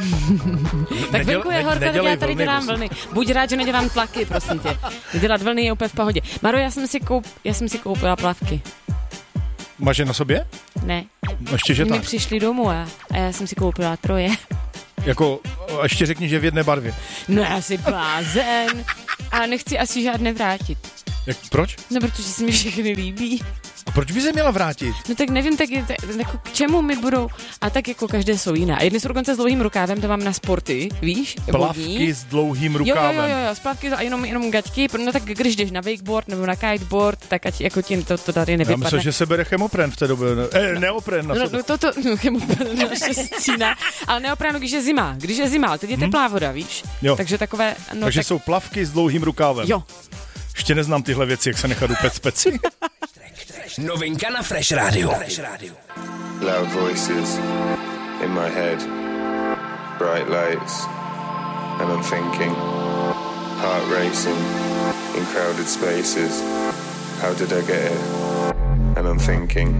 Tak venku je horko, tak já tady dělám vlny. Buď rád, že nedělám tlaky, prosím tě. Dělat vlny je úplně v pohodě. Maro, já jsem si koupila plavky. Máš je na sobě? Ne. Ještě, že mi tak. přišli domů a já jsem si koupila 3. Jako, a ještě řekni, že v jedné barvě. No já si blázen. A nechci asi žádné vrátit. Proč? No, protože se mi všechny líbí. A proč by se měla vrátit? No tak nevím, tak jako k čemu mi budou, a tak jako každé jsou jiné. A jedny jsou dokonce s dlouhým rukávem, to mám na sporty, víš? Plavky vodní. s dlouhým rukávem. Jo, plavky a jenom gaťky, no tak když jdeš na wakeboard nebo na kiteboard, tak ať jako ti to tady nevypadne. Já myslím, že se bere chemopren v té době. Neopren na sobě. Chemopren na šestína, ale neopren, když je zima, teď je teplá voda, víš? Jo. Takže takové, no takže tak... jsou plavky s dlouhým rukávem. Jo. Ještě neznám tyhle věci, jak se nechat upec peci. Novinka na Fresh Radio. Loud voices in my head, bright lights, and I'm thinking, heart racing in crowded spaces. How did I get here? And I'm thinking,